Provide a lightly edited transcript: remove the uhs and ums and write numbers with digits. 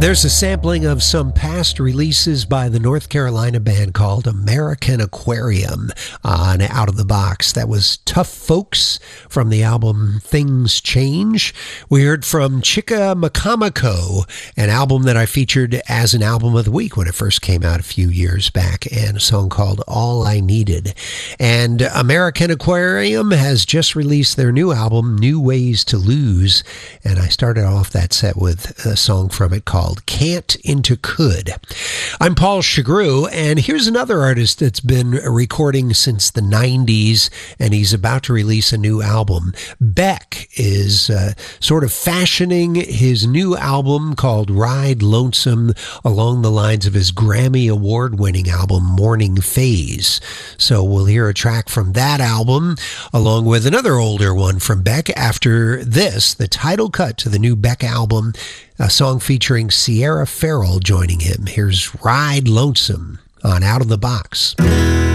There's a sampling of some past releases by the North Carolina band called American Aquarium on Out of the Box. That was Tough Folks from the album Things Change. We heard from Chika Makamako, an album that I featured as an album of the week when it first came out a few years back, and a song called All I Needed. And American Aquarium has just released their new album, New Ways to Lose, and I started off that set with a song from it called Can't into Could. I'm Paul Chagru, and here's another artist that's been recording since the 90s, and he's about to release a new album. Beck is sort of fashioning his new album called Ride Lonesome along the lines of his Grammy Award-winning album Morning Phase. So we'll hear a track from that album along with another older one from Beck. After this, the title cut to the new Beck album, a song featuring Sierra Farrell joining him. Here's Ride Lonesome on Out of the Box.